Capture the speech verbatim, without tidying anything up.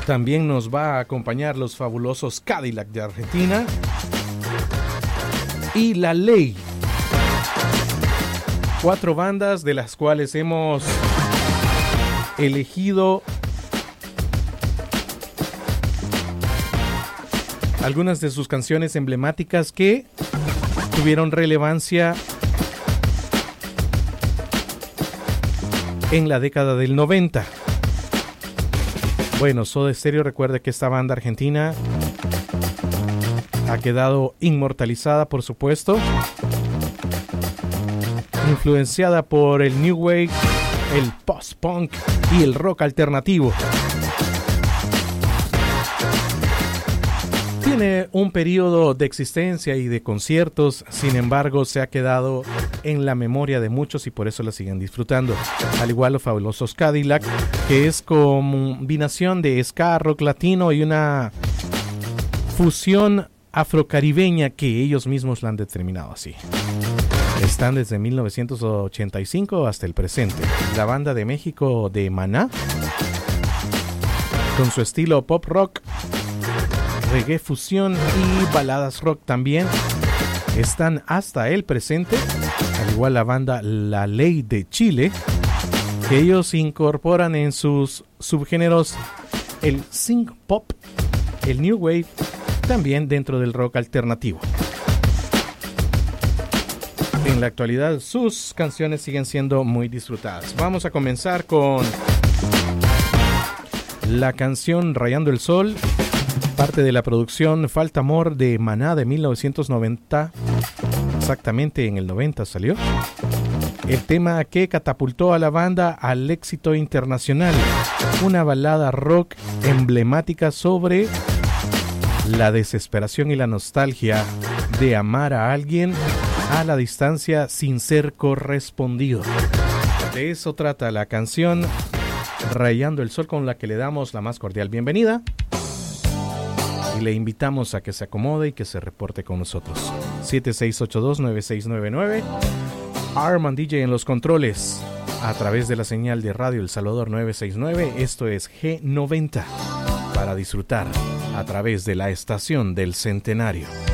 También nos va a acompañar los fabulosos Cadillac de Argentina y La Ley. Cuatro bandas de las cuales hemos elegido algunas de sus canciones emblemáticas que tuvieron relevancia en la década del noventa. Bueno, Soda Stereo, recuerda que esta banda argentina ha quedado inmortalizada, por supuesto, influenciada por el New Wave, el post-punk y el rock alternativo. Tiene un periodo de existencia y de conciertos, sin embargo se ha quedado en la memoria de muchos y por eso la siguen disfrutando. Al igual los fabulosos Cadillac, que es combinación de ska, rock latino y una fusión afrocaribeña que ellos mismos la han determinado así. Están desde mil novecientos ochenta y cinco hasta el presente. La banda de México de Maná, con su estilo pop rock, reggae fusión y baladas rock también, están hasta el presente. Al igual la banda La Ley de Chile, que ellos incorporan en sus subgéneros el synth pop, el new wave, también dentro del rock alternativo. En la actualidad sus canciones siguen siendo muy disfrutadas. Vamos a comenzar con la canción Rayando el Sol, parte de la producción Falta Amor de Maná de mil novecientos noventa, exactamente en el noventa salió. El tema que catapultó a la banda al éxito internacional, una balada rock emblemática sobre la desesperación y la nostalgia de amar a alguien a la distancia sin ser correspondido. De eso trata la canción Rayando el Sol, con la que le damos la más cordial bienvenida y le invitamos a que se acomode y que se reporte con nosotros. siete seis ocho dos nueve seis nueve nueve, Arman D J en los controles a través de la señal de Radio El Salvador novecientos sesenta y nueve. Esto es G noventa para disfrutar a través de la estación del Centenario.